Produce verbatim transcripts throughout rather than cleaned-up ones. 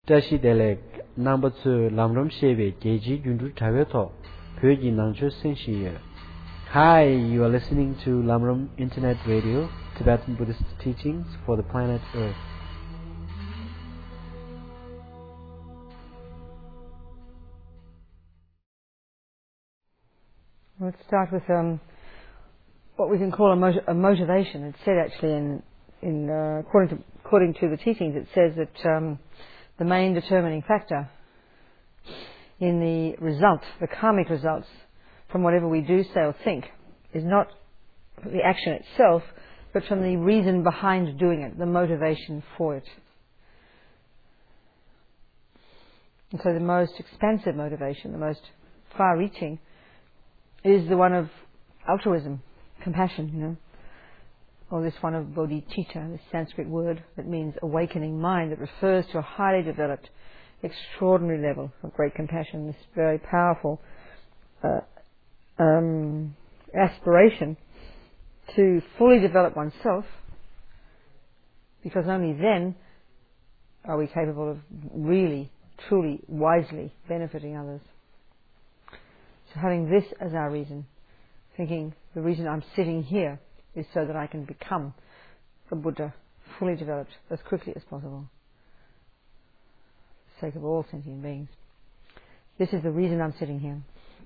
Tashi Delek, number two, Lamrom Shebe, Geji Yundu Taveto, Pyoji Nangcho Senshi. Hi, you are listening to Lamrom Internet Radio, Tibetan Buddhist teachings for the planet Earth. Let's start with um, what we can call a, mot- a motivation. It's said actually in, in uh, according to according to the teachings, it says that um, the main determining factor in the result, the karmic results from whatever we do, say, or think, is not the action itself, but from the reason behind doing it, the motivation for it. And so the most expansive motivation, the most far-reaching, is the one of altruism, compassion, you know, or this one of bodhicitta, this Sanskrit word that means awakening mind, that refers to a highly developed, extraordinary level of great compassion, this very powerful uh, um, aspiration to fully develop oneself, because only then are we capable of really, truly, wisely benefiting others. So having this as our reason, thinking the reason I'm sitting here is so that I can become a Buddha, fully developed as quickly as possible, for the sake of all sentient beings. This is the reason I'm sitting here.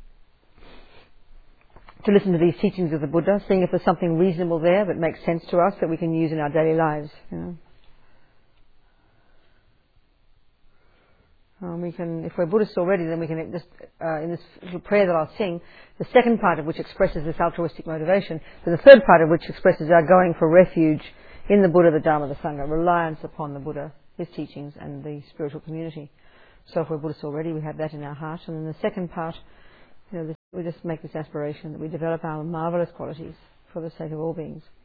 To listen to these teachings of the Buddha, seeing if there's something reasonable there that makes sense to us that we can use in our daily lives. You know. Um, we can, if we're Buddhists already, then we can just, uh, in this little prayer that I'll sing, the second part of which expresses this altruistic motivation, and the third part of which expresses our going for refuge in the Buddha, the Dharma, the Sangha, reliance upon the Buddha, his teachings, and the spiritual community. So if we're Buddhists already, we have that in our heart. And then the second part, you know, this, we just make this aspiration that we develop our marvelous qualities for the sake of all beings.